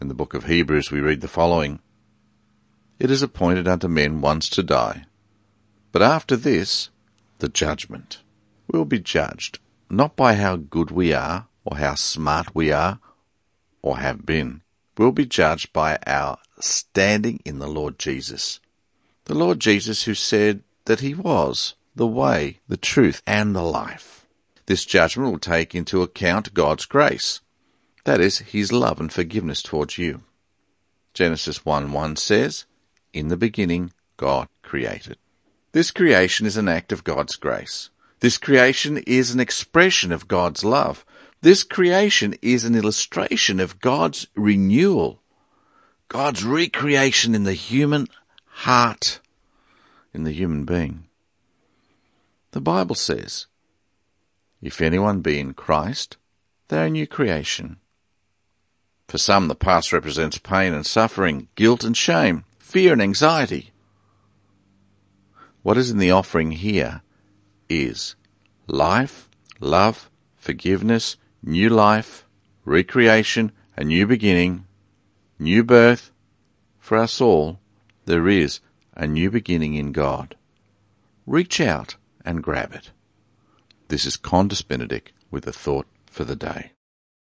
In the book of Hebrews we read the following: "It is appointed unto men once to die, but after this, the judgment. We will be judged, not by how good we are, or how smart we are, or have been. We will be judged by our standing in the Lord Jesus. The Lord Jesus who said that he was the way, the truth, and the life. This judgment will take into account God's grace. That is, his love and forgiveness towards you. Genesis 1:1 says, "In the beginning, God created." This creation is an act of God's grace. This creation is an expression of God's love. This creation is an illustration of God's renewal, God's recreation in the human heart, in the human being. The Bible says, "If anyone be in Christ, they are a new creation." For some, the past represents pain and suffering, guilt and shame, fear and anxiety. What is in the offering here is life, love, forgiveness, new life, recreation, a new beginning, new birth. For us all, there is a new beginning in God. Reach out and grab it. This is Condis Benedict with a thought for the day.